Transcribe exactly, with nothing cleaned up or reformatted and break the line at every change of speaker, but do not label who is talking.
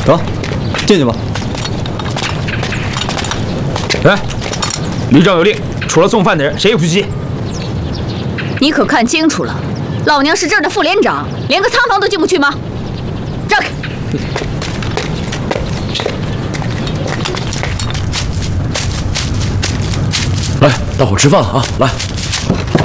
走，进去吧。
来，里长有令，除了送饭的人，谁也不许进。
你可看清楚了，老娘是这儿的副连长，连个仓房都进不去吗？让开！
来，大伙吃饭了啊！来。